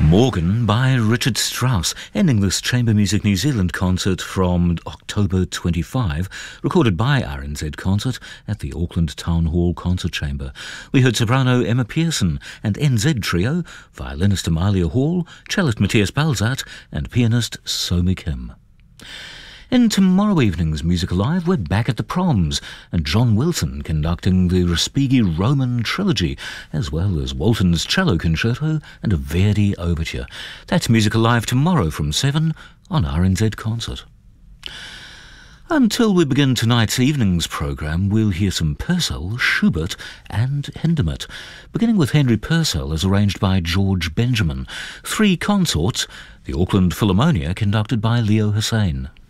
Morgan by Richard Strauss, ending this Chamber Music New Zealand concert from October 25, recorded by RNZ Concert at the Auckland Town Hall Concert Chamber. We heard soprano Emma Pearson and NZ Trio, violinist Amalia Hall, cellist Matthias Balzat and pianist Somi Kim. In tomorrow evening's Music Alive, we're back at the Proms, and John Wilson conducting the Respighi Roman Trilogy, as well as Walton's Cello Concerto and a Verdi Overture. That's Music Alive tomorrow from 7 on RNZ Concert. Until we begin tonight's evening's programme, we'll hear some Purcell, Schubert and Hindemith, beginning with Henry Purcell as arranged by George Benjamin. 3 consorts, the Auckland Philharmonia conducted by Leo Hussein.